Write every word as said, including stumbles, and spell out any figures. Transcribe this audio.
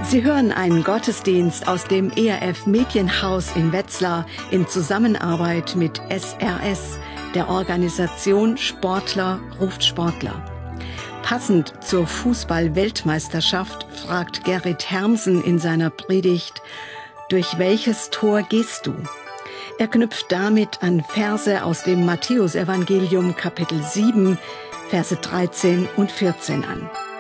Sie hören einen Gottesdienst aus dem E R F Medienhaus in Wetzlar in Zusammenarbeit mit S R S, der Organisation Sportler ruft Sportler. Passend zur Fußball-Weltmeisterschaft fragt Gerrit Hermsen in seiner Predigt: Durch welches Tor gehst du? Er knüpft damit an Verse aus dem Matthäusevangelium Kapitel sieben, Verse dreizehn und vierzehn an.